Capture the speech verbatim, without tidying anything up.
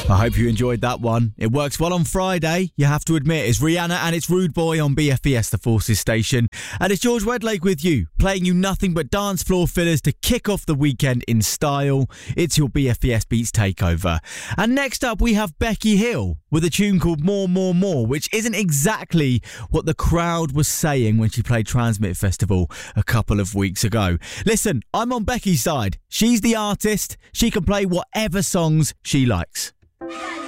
I hope you enjoyed that one. It works well on Friday, you have to admit. It's Rihanna and it's Rude Boy on B F E S, the Forces station. And it's George Wedlake with you, playing you nothing but dance floor fillers to kick off the weekend in style. It's your B F E S Beats Takeover. And next up we have Becky Hill with a tune called More, More, More, which isn't exactly what the crowd was saying when she played Transmit Festival a couple of weeks ago. Listen, I'm on Becky's side. She's the artist. She can play whatever songs she likes.